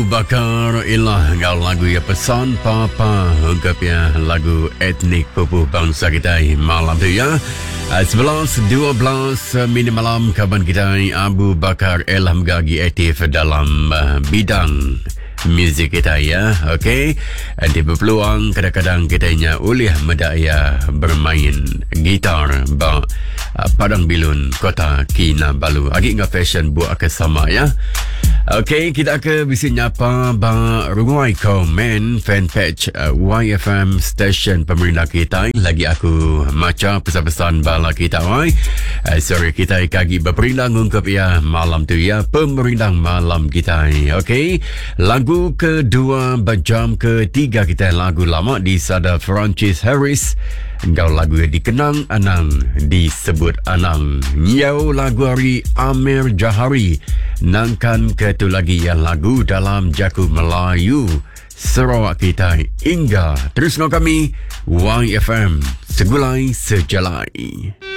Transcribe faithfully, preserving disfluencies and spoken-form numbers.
Bakar ilah ngau lagu ya pesan papa ungkap ya lagu etnik pupu bangsa kita malam tu ya. sebelas dua belas minit malam kawan kita Abu Bakar Elah Megagi aktif dalam uh, bidang muzik kita ya. Okey, di berpeluang kadang-kadang kitanya boleh mendaya bermain gitar ba uh, Padang Bilun Kota Kinabalu. Agi ngah fashion buat kesama ya. Okey, kita akan bisa nyapa ba rungai komen fanpage uh, Y F M station pemerintah kita. Lagi aku maca pesan-pesan bala kita oi. Uh, sorry kita kagi berperintah ngungkap ya malam tu ya pemerintah malam kita. Okey, lagu kedua berjam ketiga kita lagu lama di Sada Francis Harris. Engkau lagu yang dikenang Anang disebut Anang. Nyau lagu hari Amir Jahari. Nangkan ketu lagi yang lagu dalam Jaku Melayu Sarawak kita hingga terus no kami Y F M Segulai Sejalai.